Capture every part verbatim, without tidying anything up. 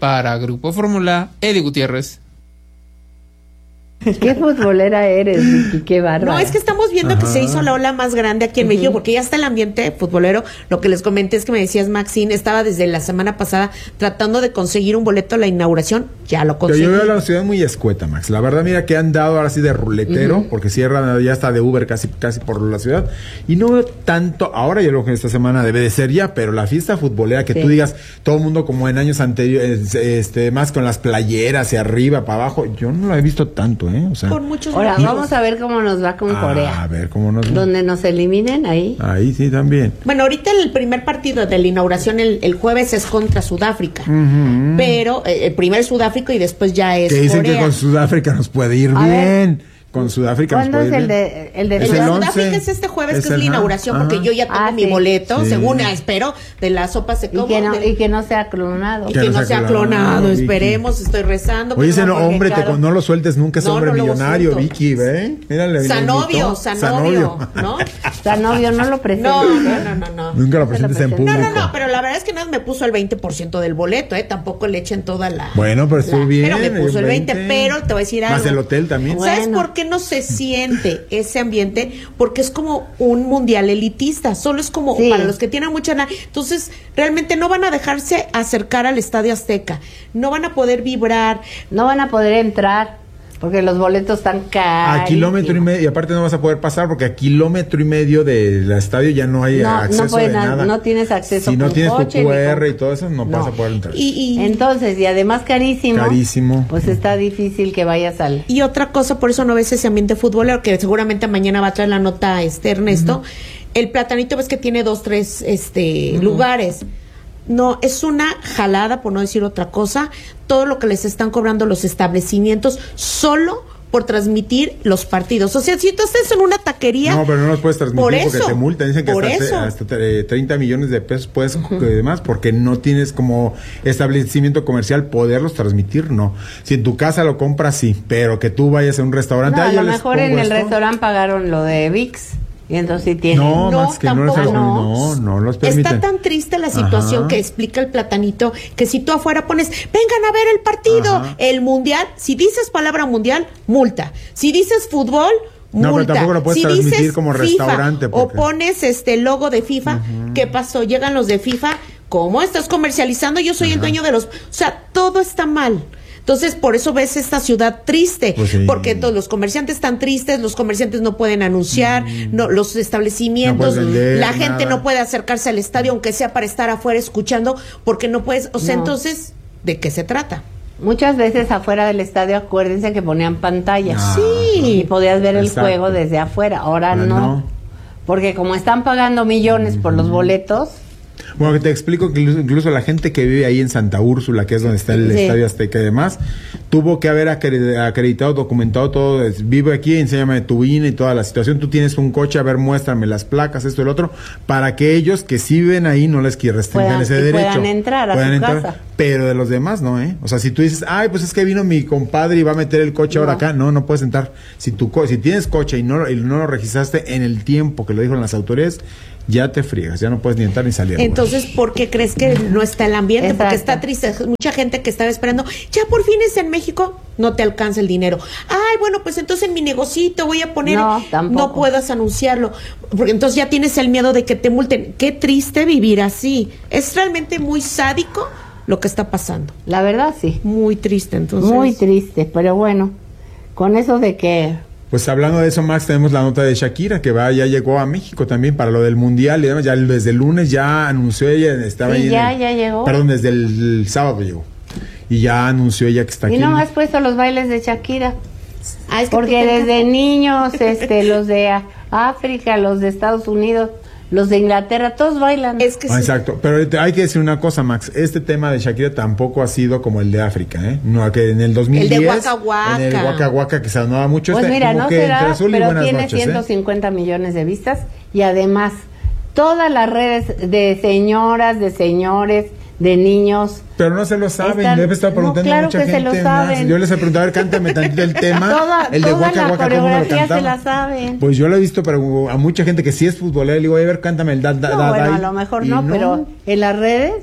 para Grupo Fórmula, Eddie Gutiérrez. Qué futbolera eres, Vicky, qué bárbara. No, es que estamos viendo Ajá. que se hizo la ola más grande aquí en uh-huh. México, porque ya está el ambiente futbolero. Lo que les comenté es que me decías, Maxine, estaba desde la semana pasada tratando de conseguir un boleto a la inauguración, ya lo conseguí. Pero yo veo la ciudad muy escueta, Max. La verdad, mira que han dado ahora sí de ruletero, uh-huh. porque cierran ya está de Uber casi casi por la ciudad, y no veo tanto, ahora yo creo que esta semana debe de ser ya, pero la fiesta futbolera, que sí. tú digas, todo el mundo como en años anteriores, este, más con las playeras hacia arriba, para abajo, yo no la he visto tanto, ¿eh? O sea, con muchos ahora motivos. vamos a ver cómo nos va con ah, Corea. A ver cómo nos va. Donde nos eliminen ahí. Ahí sí también. Bueno, ahorita el primer partido de la inauguración el, el jueves es contra Sudáfrica, uh-huh. pero eh, el primer Sudáfrica y después ya es que dicen Corea. Que con Sudáfrica nos puede ir a bien. Ver. Con Sudáfrica nos puede ir ¿Cuándo es bien. el de, el de, el de Sudáfrica? Es este jueves, es que es la inauguración, ajá. porque yo ya tengo ah, mi sí. boleto, sí. según ah, espero, de la sopa se come. Y, que no, y que no sea clonado. Y que, que no, no sea clonado, clonado esperemos, Vicky. Estoy rezando. Oye, ese no, hombre, te, no lo sueltes nunca, es no, hombre no millonario, Vicky, ¿ve? Mírale, Sanovio, Sanovio, ¿no? Sanovio, no lo presentes. No, no, no, no, no. Nunca lo presentes en público. No, no, no, pero la verdad es que nada me puso el veinte por ciento del boleto, ¿eh? Tampoco le echen toda la... Bueno, pero estuvo bien. Pero me puso el veinte, pero te voy a decir algo. Más el hotel también. ¿Sabes por qué no se siente ese ambiente? Porque es como un mundial elitista, solo es como sí. para los que tienen mucha lana. Entonces realmente no van a dejarse acercar al Estadio Azteca, no van a poder vibrar, no van a poder entrar porque los boletos están caros. A kilómetro y medio, y aparte no vas a poder pasar porque a kilómetro y medio del estadio ya no hay no, acceso no de na- nada. No tienes acceso. Si no con tienes coche, tu cu erre con... y todo eso, no, no vas a poder entrar. Y, y entonces, y además carísimo. Carísimo. Pues está difícil que vayas al... Y otra cosa, por eso no ves ese ambiente futbolero, que seguramente mañana va a traer la nota este Ernesto. Uh-huh. El Platanito ves que tiene dos, tres este uh-huh. lugares. No, es una jalada, por no decir otra cosa, todo lo que les están cobrando los establecimientos solo por transmitir los partidos. O sea, si tú estás en una taquería... No, pero no los puedes transmitir por porque eso, te multan. Dicen que por hasta, eso. hasta treinta millones de pesos puedes uh-huh. demás porque no tienes como establecimiento comercial poderlos transmitir, no. Si en tu casa lo compras, sí, pero que tú vayas a un restaurante... No, ah, a lo mejor en el esto. restaurante pagaron lo de V I X. Y entonces sí tienen. No, no, Max, que tampoco, no, les, no. no, no los permiten. Está tan triste la situación Ajá. que explica el Platanito, que si tú afuera pones, vengan a ver el partido, Ajá. el mundial, si dices palabra mundial, multa. Si dices fútbol, multa. No, pero tampoco lo puedes si transmitir dices como FIFA, restaurante. Porque... O pones este logo de FIFA, uh-huh. ¿qué pasó? Llegan los de FIFA, ¿cómo estás comercializando? Yo soy Ajá. el dueño de los... O sea, todo está mal. Entonces, por eso ves esta ciudad triste, pues sí. porque todos los comerciantes están tristes, los comerciantes no pueden anunciar, mm. no, los establecimientos, no vender, la gente nada. No puede acercarse al estadio, aunque sea para estar afuera escuchando, porque no puedes, o sea, no. Entonces, ¿de qué se trata? Muchas veces afuera del estadio, acuérdense que ponían pantallas, ah, sí, y podías ver exacto. el juego desde afuera, ahora no, no, porque como están pagando millones mm. por los boletos. Bueno, que te explico que incluso la gente que vive ahí en Santa Úrsula, que es donde está el sí. Estadio Azteca y demás, tuvo que haber acreditado, documentado todo, vive aquí, enséñame tu I N E y toda la situación, tú tienes un coche, a ver, muéstrame las placas, esto y lo otro, para que ellos que sí viven ahí no les restringan ese derecho. Puedan entrar a puedan su entrar, casa. Pero de los demás no, ¿eh? O sea, si tú dices, ay, pues es que vino mi compadre y va a meter el coche no. ahora acá, no, no puedes entrar. Si tu co- si tienes coche y no, y no lo registraste en el tiempo que lo dijeron las autoridades, ya te friegas, ya no puedes ni entrar ni salir. Entonces, ¿por qué crees que no está el ambiente? Exacto. Porque está triste. Mucha gente que estaba esperando, ya por fin es en México, no te alcanza el dinero. Ay, bueno, pues entonces en mi negocito voy a poner, no, no puedas anunciarlo, porque entonces ya tienes el miedo de que te multen. Qué triste vivir así. Es realmente muy sádico lo que está pasando. La verdad, sí. Muy triste, entonces. Muy triste, pero bueno, con eso de que... Pues hablando de eso, Max, tenemos la nota de Shakira, que va ya llegó a México también para lo del Mundial y demás. Ya desde el lunes ya anunció ella, estaba sí, ahí. ya, el, ya llegó. Perdón, desde el, el sábado llegó. Y ya anunció ella que está y aquí. Y no has puesto los bailes de Shakira. Ah, es que porque desde niños, este, los de África, los de Estados Unidos, los de Inglaterra, todos bailan. Es que ah, sí. Exacto, pero hay que decir una cosa, Max, este tema de Shakira tampoco ha sido como el de África, ¿eh? No, que en el dos mil diez, el de Waka Waka. en el Waka Waka que se sonaba mucho. Pues este, mira, no que será, azul y pero tiene noches, ciento cincuenta ¿eh? millones de vistas y además todas las redes de señoras, de señores, de niños. Pero no se lo saben, están, debe estar preguntando no, claro a mucha que gente. Se lo saben. Yo les he preguntado, a ver, cántame tantito el tema. Toda, el de toda Waka la Waka, ¿cómo lo cantaba? se la saben. Pues yo lo he visto, pero a mucha gente que sí es futbolera, le digo, a ver, cántame el da, da, no, da. bueno, da, a lo mejor no, no, pero en las redes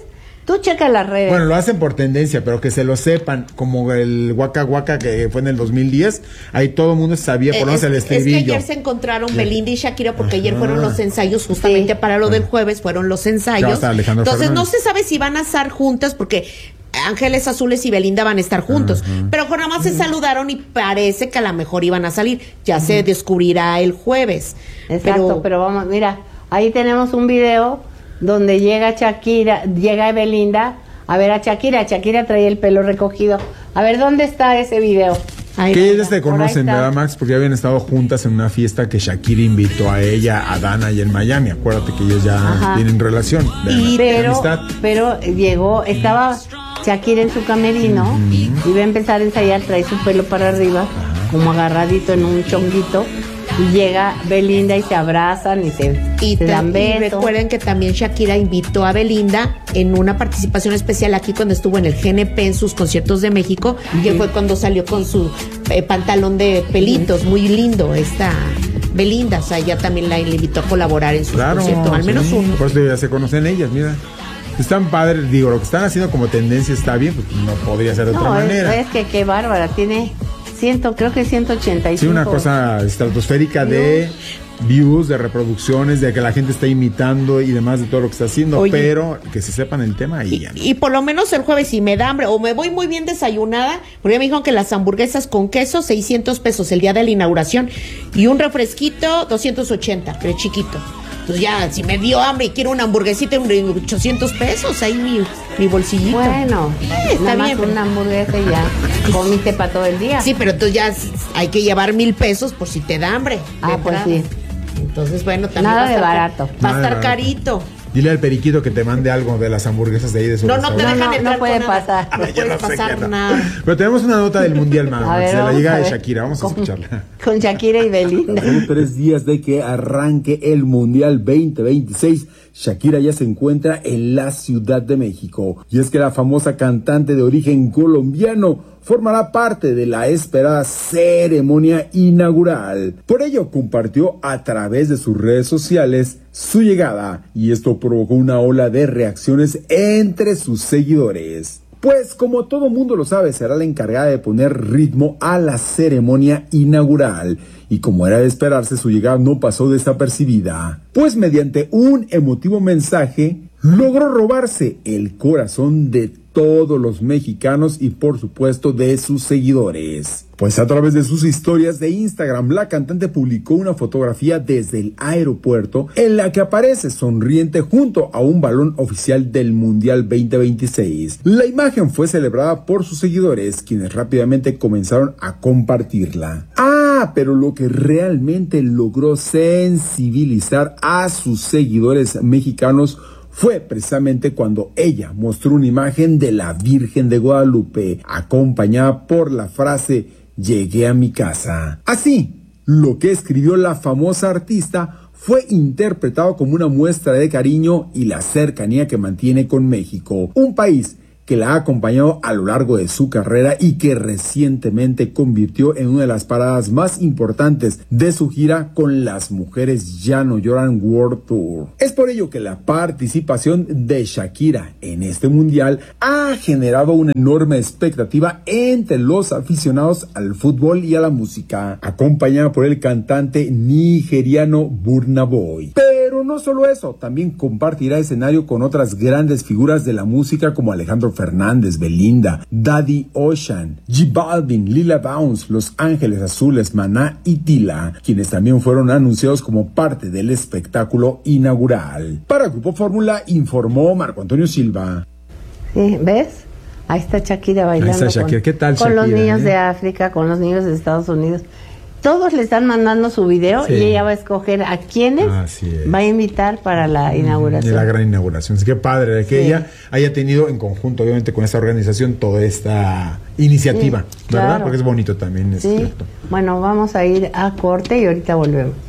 Tú checa las redes. Bueno, lo hacen por tendencia, pero que se lo sepan, como el Waka Waka que fue en el dos mil diez, ahí todo el mundo sabía por lo menos el estribillo. Es que ayer se encontraron Belinda y Shakira porque Ajá. ayer fueron los ensayos, justamente sí. para lo del jueves fueron los ensayos. Entonces Fernández. No se sabe si van a estar juntas porque Ángeles Azules y Belinda van a estar juntos, uh-huh. pero nada más se saludaron y parece que a lo mejor iban a salir. Ya uh-huh. se descubrirá el jueves. Exacto, pero, pero vamos, mira, ahí tenemos un video donde llega Shakira, llega Belinda a ver a Shakira. Shakira traía el pelo recogido. A ver, ¿dónde está ese video? Ahí que ellas te conocen, ¿verdad, Max? Porque ya habían estado juntas en una fiesta que Shakira invitó a ella, a Dana y en Miami. Acuérdate que ellos ya Ajá. tienen relación de, y de pero, amistad. Pero llegó, estaba Shakira en su camerino uh-huh. iba a empezar a ensayar, trae su pelo para arriba, uh-huh. como agarradito en un chonguito. Y llega Belinda y se abrazan y se, y se te, dan besos. Y recuerden que también Shakira invitó a Belinda en una participación especial aquí cuando estuvo en el G N P en sus conciertos de México, uh-huh. que fue cuando salió con su eh, pantalón de pelitos, uh-huh. muy lindo esta Belinda. O sea, ella también la invitó a colaborar en sus claro, conciertos, al menos sí. uno. Pues ya se conocen ellas, mira. Están padres, digo, lo que están haciendo como tendencia está bien, pues no podría ser de no, otra es, manera. Es que qué bárbara, tiene... Ciento, creo que ciento ochenta y cinco. Sí, una cosa estratosférica de views, de reproducciones, de que la gente está imitando y demás de todo lo que está haciendo, Oye, pero que se sepan el tema y, y ya. No. Y por lo menos el jueves, si me da hambre o me voy muy bien desayunada, porque ya me dijeron que las hamburguesas con queso, seiscientos pesos el día de la inauguración, y un refresquito, doscientos ochenta, pero chiquito. Entonces ya, si me dio hambre y quiero una hamburguesita de ochocientos pesos, ahí mi, mi bolsillito. Bueno, eh, está nada bien. Más una hamburguesa y ya comiste para todo el día. Sí, pero entonces ya hay que llevar mil pesos por si te da hambre. Ah, pues sí. Entonces, bueno, también nada va a de estar, barato. Va a estar carito. Dile al periquito que te mande algo de las hamburguesas de ahí de su No, no te dejan no, entrar no puede pasar. No, no puede no pasar no. nada. Pero tenemos una nota del Mundial, Max, ver, de la llegada de ver. Shakira. Vamos con, a escucharla. Con Shakira y Belinda. En tres días de que arranque el Mundial veinte veintiséis, Shakira ya se encuentra en la Ciudad de México. Y es que la famosa cantante de origen colombiano formará parte de la esperada ceremonia inaugural. Por ello, compartió a través de sus redes sociales su llegada, y esto provocó una ola de reacciones entre sus seguidores. Pues como todo mundo lo sabe, será la encargada de poner ritmo a la ceremonia inaugural, y como era de esperarse, su llegada no pasó desapercibida, pues mediante un emotivo mensaje logró robarse el corazón de todos los mexicanos y por supuesto de sus seguidores. Pues a través de sus historias de Instagram, la cantante publicó una fotografía desde el aeropuerto en la que aparece sonriente junto a un balón oficial del Mundial veinte veintiséis. La imagen fue celebrada por sus seguidores, quienes rápidamente comenzaron a compartirla. Ah, pero lo que realmente logró sensibilizar a sus seguidores mexicanos fue precisamente cuando ella mostró una imagen de la Virgen de Guadalupe, acompañada por la frase "llegué a mi casa". Así, lo que escribió la famosa artista fue interpretado como una muestra de cariño y la cercanía que mantiene con México, un país que la ha acompañado a lo largo de su carrera y que recientemente convirtió en una de las paradas más importantes de su gira con Las Mujeres Ya No Lloran World Tour. Es por ello que la participación de Shakira en este mundial ha generado una enorme expectativa entre los aficionados al fútbol y a la música, acompañada por el cantante nigeriano Burna Boy. Pero no solo eso, también compartirá escenario con otras grandes figuras de la música como Alejandro Fernández, Belinda, Daddy Ocean, J Balvin, Lila Downs, Los Ángeles Azules, Maná y Tila, quienes también fueron anunciados como parte del espectáculo inaugural. Para Grupo Fórmula informó Marco Antonio Silva. Sí, ¿ves? Ahí está Shakira bailando. Ahí está Shakira. Con, ¿Qué tal, con Shakira, los niños eh? de África, con los niños de Estados Unidos. Todos le están mandando su video sí. y ella va a escoger a quienes va a invitar para la inauguración. De la gran inauguración. Así que padre que sí. ella haya tenido en conjunto, obviamente, con esta organización, toda esta iniciativa, sí, ¿verdad? Claro. Porque es bonito también, es sí. cierto. Bueno, vamos a ir a corte y ahorita volvemos.